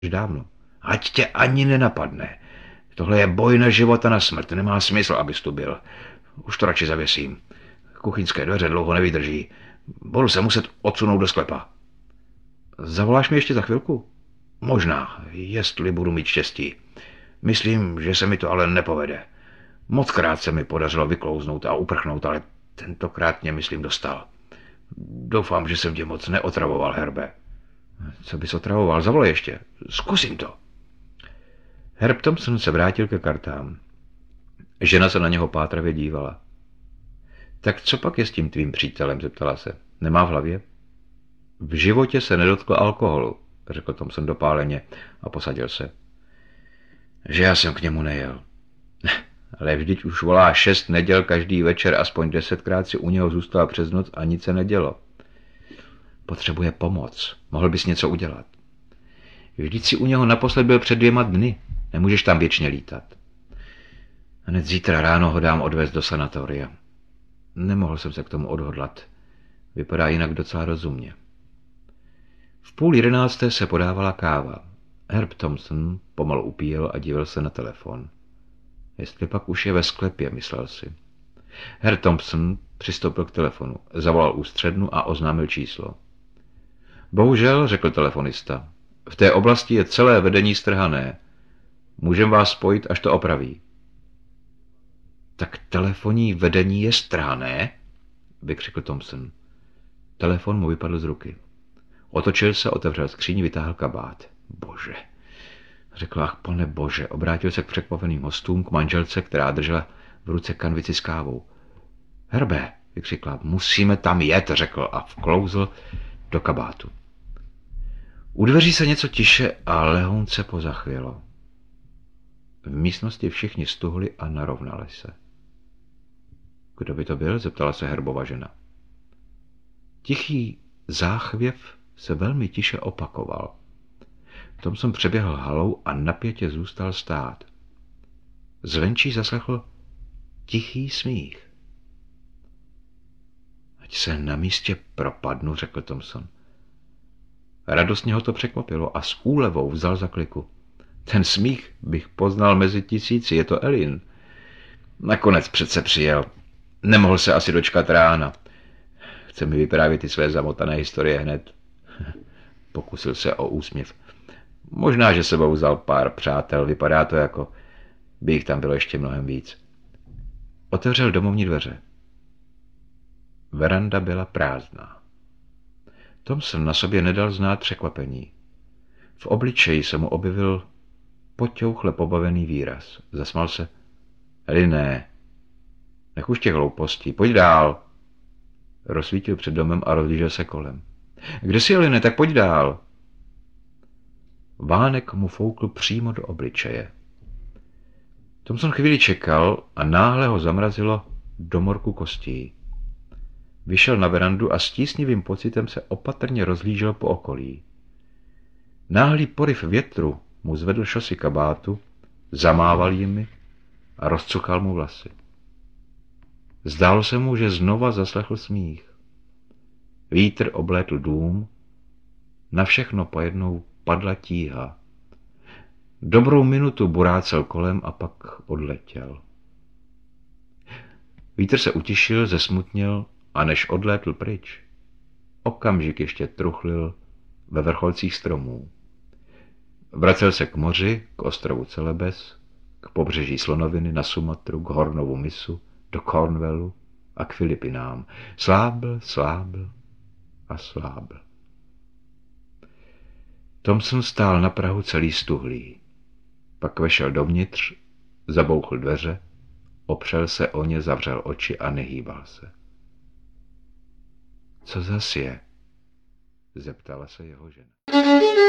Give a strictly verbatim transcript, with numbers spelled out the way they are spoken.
už dávno. Ať tě ani nenapadne. Tohle je boj na život a na smrt. Nemá smysl, abys tu byl. Už to radši zavěsím. Kuchyňské dveře dlouho nevydrží. Budu se muset odsunout do sklepa. Zavoláš mi ještě za chvilku? Možná, jestli budu mít štěstí. Myslím, že se mi to ale nepovede. Mockrát se mi podařilo vyklouznout a uprchnout, ale tentokrát mě, myslím, dostal. Doufám, že jsem tě moc neotravoval, Herbe. Co bys otravoval? Zavolej ještě. Zkusím to. Herb Thompson se vrátil ke kartám. Žena se na něho pátravě dívala. Tak co pak je s tím tvým přítelem, zeptala se. Nemá v hlavě? V životě se nedotkl alkoholu, řekl Thompson dopáleně a posadil se. Že já jsem k němu nejel. Ale vždyť už volá šest neděl každý večer, aspoň desetkrát si u něho zůstala přes noc a nic se nedělo. Potřebuje pomoc. Mohl bys něco udělat. Vždyť si u něho naposled byl před dvěma dny. Nemůžeš tam věčně lítat. Hned zítra ráno ho dám odvést do sanatoria. Nemohl jsem se k tomu odhodlat. Vypadá jinak docela rozumně. V půl jedenácté se podávala káva. Herb Thompson pomalu upíjel a díval se na telefon. Jestli pak už je ve sklepě, myslel si. Herb Thompson přistoupil k telefonu, zavolal ústřednu a oznámil číslo. Bohužel, řekl telefonista, v té oblasti je celé vedení strhané. Můžem vás spojit, až to opraví. Tak telefonní vedení je strhané? Vykřikl Thompson. Telefon mu vypadl z ruky. Otočil se, otevřel skříň, vytáhl kabát. Bože, řekl, ach pane bože, obrátil se k překvapeným hostům, k manželce, která držela v ruce kanvici s kávou. Herbe, vykřikla, musíme tam jet, řekl a vklouzl do kabátu. U dveří se něco tiše a lehonce pozachvělo. V místnosti všichni stuhli a narovnali se. Kdo by to byl? Zeptala se Herbova žena. Tichý záchvěv se velmi tiše opakoval. Thompson přeběhl halou a napětě zůstal stát. Zvenčí zaslechl tichý smích. Ať se na místě propadnu, řekl Thompson. Radostně ho to překvapilo a s úlevou vzal za kliku. Ten smích bych poznal mezi tisíci, je to Elin. Nakonec přece přijel. Nemohl se asi dočkat rána. Chce mi vyprávět ty své zamotané historie hned. Pokusil se o úsměv. Možná, že sebou vzal pár přátel, vypadá to jako by jich tam bylo ještě mnohem víc. Otevřel domovní dveře. Veranda byla prázdná. Thompson na sobě nedal znát překvapení. V obličeji se mu objevil poťouchle pobavený výraz. Zasmal se. Eliné, nech už těch hloupostí, pojď dál. Rozsvítil před domem a rozlížel se kolem. Kde jsi, Eliné, tak pojď dál. Vánek mu foukl přímo do obličeje. Thompson chvíli čekal a náhle ho zamrazilo do morku kostí. Vyšel na verandu a s tísnivým pocitem se opatrně rozlížel po okolí. Náhlý poryv větru mu zvedl šosy kabátu, zamával jimi a rozcukal mu vlasy. Zdálo se mu, že znova zaslechl smích. Vítr oblétl dům, na všechno pojednou padla tíha. Dobrou minutu burácel kolem a pak odletěl. Vítr se utišil, zesmutnil a než odlétl pryč, okamžik ještě truchlil ve vrcholcích stromů. Vracel se k moři, k ostrovu Celebes, k pobřeží Slonoviny, na Sumatru, k Hornovu mysu, do Cornwallu a k Filipinám. Slábl, slábl a slábl. Thompson stál na prahu celý stuhlý. Pak vešel dovnitř, zabouchl dveře, opřel se o ně, zavřel oči a nehýbal se. Co zas je? Zeptala se jeho žena.